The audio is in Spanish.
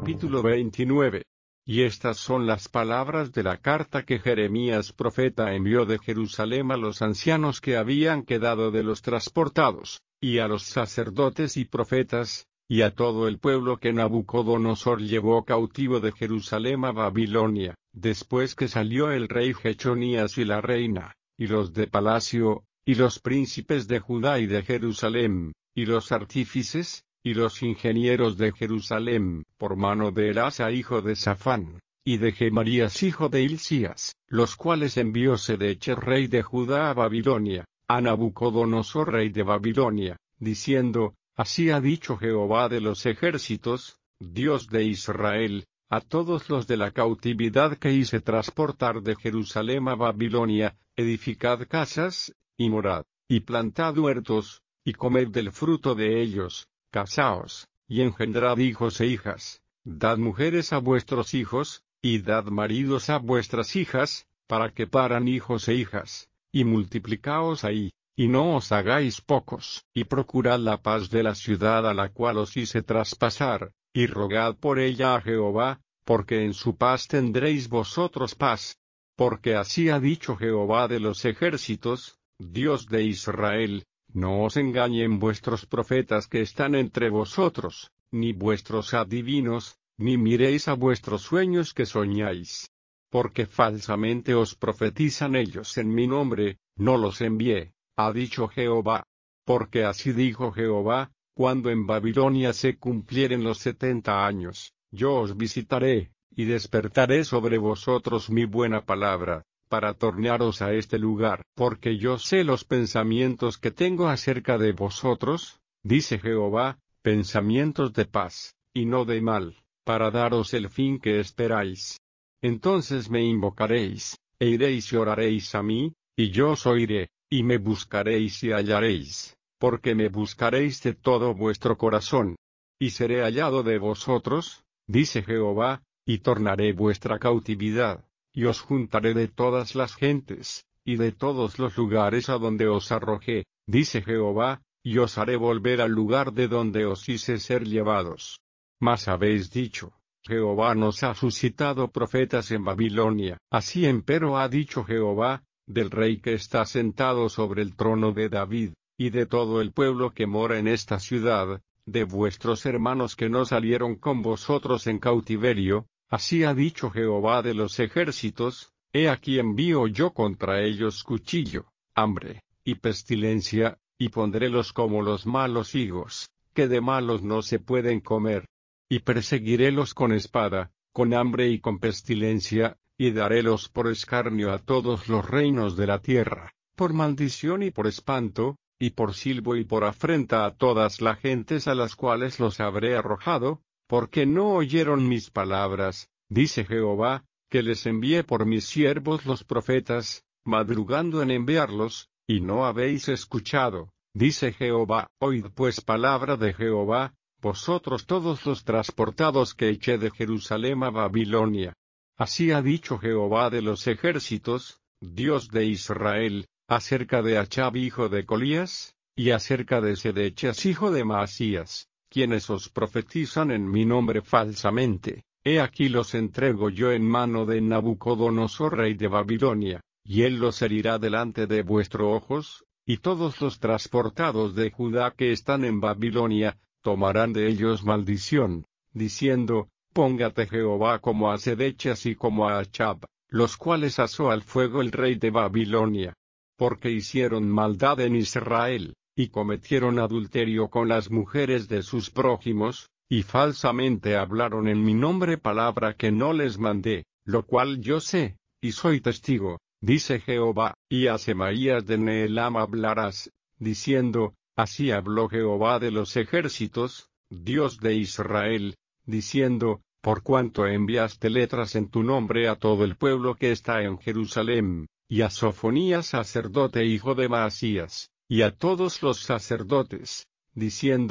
Capítulo 29. Y estas son las palabras de la carta que Jeremías profeta envió de Jerusalén a los ancianos que habían quedado de los transportados, y a los sacerdotes y profetas, y a todo el pueblo que Nabucodonosor llevó cautivo de Jerusalén a Babilonia, después que salió el rey Jechonías y la reina, y los de palacio, y los príncipes de Judá y de Jerusalén, y los artífices, y los ingenieros de Jerusalén, por mano de Elasa hijo de Safán, y de Gemarías hijo de Hilcías, los cuales envió Sedeche rey de Judá a Babilonia, a Nabucodonosor rey de Babilonia, diciendo: Así ha dicho Jehová de los ejércitos, Dios de Israel, a todos los de la cautividad que hice transportar de Jerusalén a Babilonia: edificad casas, y morad, y plantad huertos, y comed del fruto de ellos. Casaos, y engendrad hijos e hijas, dad mujeres a vuestros hijos, y dad maridos a vuestras hijas, para que paran hijos e hijas, y multiplicaos ahí, y no os hagáis pocos, y procurad la paz de la ciudad a la cual os hice traspasar, y rogad por ella a Jehová, porque en su paz tendréis vosotros paz. Porque así ha dicho Jehová de los ejércitos, Dios de Israel: No os engañen vuestros profetas que están entre vosotros, ni vuestros adivinos, ni miréis a vuestros sueños que soñáis. Porque falsamente os profetizan ellos en mi nombre, no los envié, ha dicho Jehová. Porque así dijo Jehová: Cuando en Babilonia se cumplieren los 70 años, yo os visitaré, y despertaré sobre vosotros mi buena palabra, para tornaros a este lugar, porque yo sé los pensamientos que tengo acerca de vosotros, dice Jehová, pensamientos de paz, y no de mal, para daros el fin que esperáis. Entonces me invocaréis, e iréis y oraréis a mí, y yo os oiré, y me buscaréis y hallaréis, porque me buscaréis de todo vuestro corazón. Y seré hallado de vosotros, dice Jehová, y tornaré vuestra cautividad. Y os juntaré de todas las gentes, y de todos los lugares a donde os arrojé, dice Jehová, y os haré volver al lugar de donde os hice ser llevados. Mas habéis dicho: Jehová nos ha suscitado profetas en Babilonia. Así empero ha dicho Jehová, del rey que está sentado sobre el trono de David, y de todo el pueblo que mora en esta ciudad, de vuestros hermanos que no salieron con vosotros en cautiverio. Así ha dicho Jehová de los ejércitos: He aquí envío yo contra ellos cuchillo, hambre, y pestilencia, y pondrélos como los malos higos, que de malos no se pueden comer. Y perseguirélos con espada, con hambre y con pestilencia, y darélos por escarnio a todos los reinos de la tierra, por maldición y por espanto, y por silbo y por afrenta a todas las gentes a las cuales los habré arrojado, porque no oyeron mis palabras, dice Jehová, que les envié por mis siervos los profetas, madrugando en enviarlos, y no habéis escuchado, dice Jehová. Oíd pues palabra de Jehová, vosotros todos los transportados que eché de Jerusalén a Babilonia. Así ha dicho Jehová de los ejércitos, Dios de Israel, acerca de Achab hijo de Colías, y acerca de Sedechas hijo de Maasías, quienes os profetizan en mi nombre falsamente. He aquí los entrego yo en mano de Nabucodonosor rey de Babilonia, y él los herirá delante de vuestros ojos, y todos los transportados de Judá que están en Babilonia, tomarán de ellos maldición, diciendo: Póngate Jehová como a Sedechas y como a Achab, los cuales asó al fuego el rey de Babilonia. Porque hicieron maldad en Israel, y cometieron adulterio con las mujeres de sus prójimos, y falsamente hablaron en mi nombre palabra que no les mandé, lo cual yo sé, y soy testigo, dice Jehová. Y a Semaías de Nehelam hablarás, diciendo: Así habló Jehová de los ejércitos, Dios de Israel, diciendo: Por cuanto enviaste letras en tu nombre a todo el pueblo que está en Jerusalén, y a Sofonías sacerdote hijo de Maasías, y a todos los sacerdotes, diciendo: